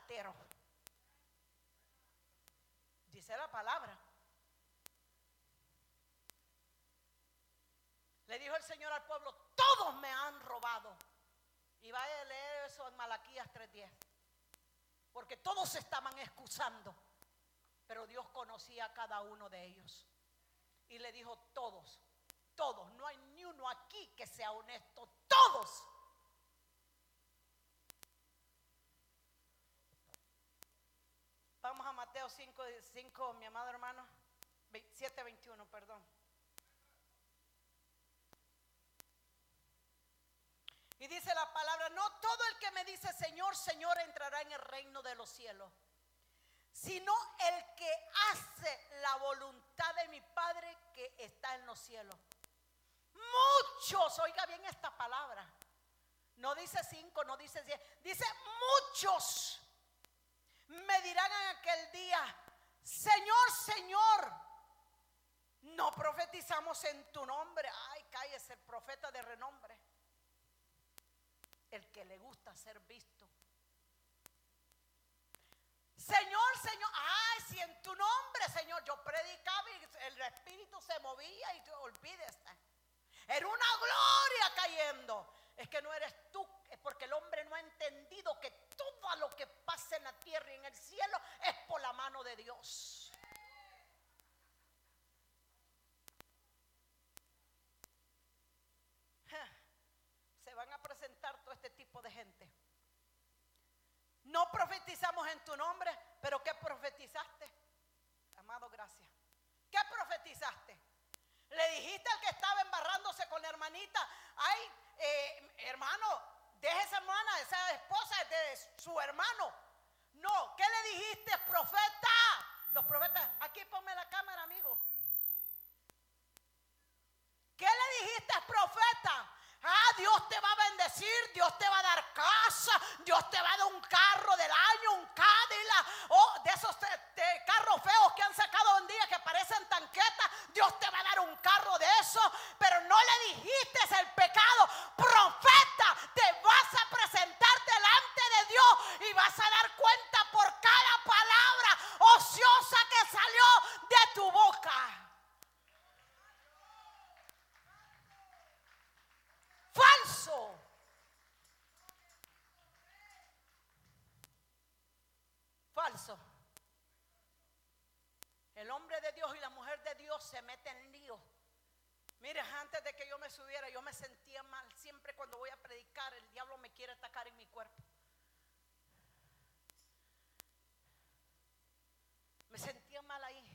ratero. Dice la palabra. Le dijo el Señor al pueblo: todos me han robado. Y vaya a leer eso en Malaquías 3:10. Porque todos se estaban excusando, pero Dios conocía a cada uno de ellos. Y le dijo: todos, todos, no hay ni uno aquí que sea honesto, todos. Vamos a Mateo 5, mi amado hermano, 7:21, perdón. Y dice la palabra: no todo el que me dice Señor, Señor entrará en el reino de los cielos, sino el que hace la voluntad de mi Padre que está en los cielos. Muchos, oiga bien esta palabra, no dice 5, no dice 10, dice muchos me dirán en aquel día: Señor, Señor, no profetizamos en tu nombre. Ay, cállese, el profeta de renombre, el que le gusta ser visto. Señor, Señor, ay, si en tu nombre, Señor, yo predicaba y el espíritu se movía y olvídese, era una gloria cayendo. Es que no eres tú, es porque el hombre no ha entendido que todo lo que pasa en la tierra y en el cielo es por la mano de Dios. Se van a presentar todo este tipo de gente. No profetizamos en tu nombre, pero ¿qué profetizaste? Amado, gracias. ¿Qué profetizaste? Le dijiste al que estaba embarrándose con la hermanita: ay, hermano, deje esa hermana, esa esposa es de su hermano. No, ¿qué le dijiste, profeta? Los profetas, aquí ponme la cámara, amigo. ¿Qué le dijiste, profeta? Ah, Dios te va a bendecir, Dios te va a dar casa, Dios te va a dar un carro del año, un Cadillac, o de esos carros feos que han sacado un día que parecen tanquetas. Dios te va a dar un carro de eso, pero no le dijiste el pecado. Profeta, te vas a presentar delante de Dios y vas a dar cuenta por cada palabra ociosa que salió de tu boca. Falso. Falso. El hombre de Dios y la mujer de Dios se meten en lío. Mire, antes de que yo me subiera, yo me sentía mal. Siempre cuando voy a predicar, el diablo me quiere atacar en mi cuerpo. Me sentía mal ahí.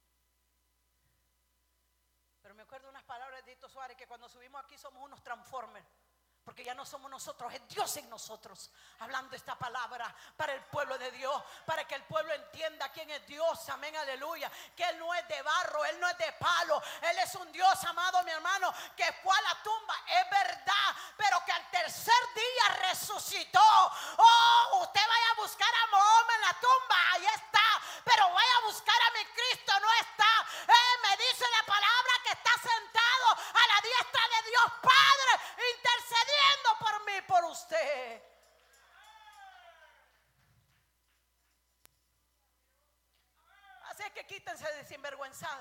Pero me acuerdo unas palabras de Tito Suárez, que cuando subimos aquí somos unos transformers. Porque ya no somos nosotros, es Dios en nosotros, hablando esta palabra para el pueblo de Dios, para que el pueblo entienda quién es Dios, amén, aleluya. Que Él no es de barro, Él no es de palo, Él es un Dios, amado mi hermano, que fue a la tumba, es verdad, pero que al tercer día resucitó. Oh, usted vaya a buscar a Mahoma en la tumba, ahí está, pero vaya a buscar a mi Cristo, no está. Me dice la palabra que está sentado a la diestra de Dios Padre, intercediendo por mí, por usted. Así que quítense de sinvergüenzada.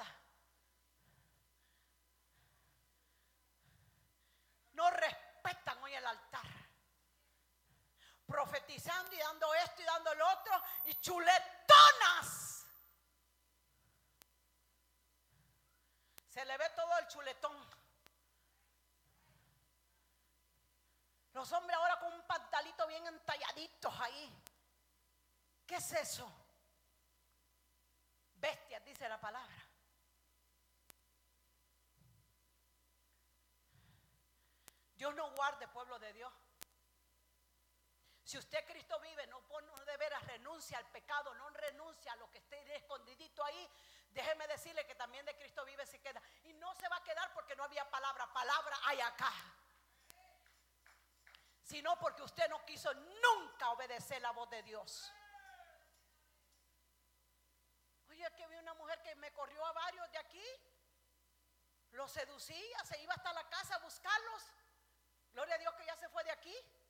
No respetan hoy el altar, profetizando y dando esto y dando lo otro, y chuletonas. Se le ve todo el chuletón. Los hombres ahora con un pantalito bien entalladitos ahí. ¿Qué es eso? Bestias, dice la palabra. Dios no guarde, pueblo de Dios. Si usted Cristo vive, no de veras renuncia al pecado, no renuncia a lo que esté escondidito ahí. Déjeme decirle que también de Cristo vive se queda. Y no se va a quedar porque no había palabra. Palabra hay acá. Sino porque usted no quiso nunca obedecer la voz de Dios. Oye, que vi una mujer que me corrió a varios de aquí, los seducía, se iba hasta la casa a buscarlos. Gloria a Dios que ya se fue de aquí.